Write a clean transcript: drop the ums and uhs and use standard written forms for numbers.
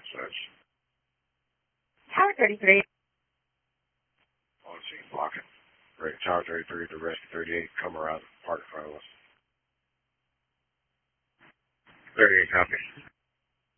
says. Tower 33. On scene blocking. Right, Tower 33 to Rescue 38, come around, park in front of us. 38, copy.